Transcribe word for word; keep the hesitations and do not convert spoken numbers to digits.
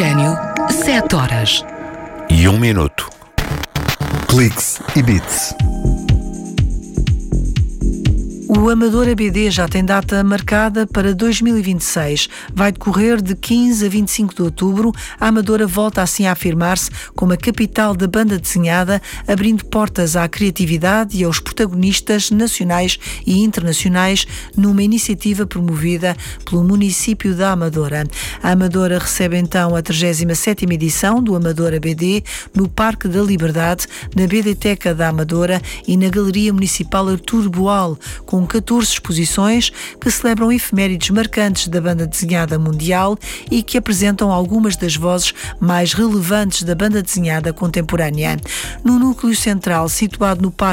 Oxigênio, sete horas e um minuto. Cliques e bits. O Amador A B D já tem data marcada para dois mil e vinte e seis. Vai decorrer de quinze a vinte e cinco de outubro. A Amadora volta assim a afirmar-se como a capital da banda desenhada, abrindo portas à criatividade e aos protagonistas nacionais e internacionais numa iniciativa promovida pelo município da Amadora. A Amadora recebe então a trigésima sétima edição do Amador A B D no Parque da Liberdade, na Biblioteca da Amadora e na Galeria Municipal Artur Boal, com catorze exposições que celebram efemérides marcantes da banda desenhada mundial e que apresentam algumas das vozes mais relevantes da banda desenhada contemporânea. No núcleo central, situado no Parque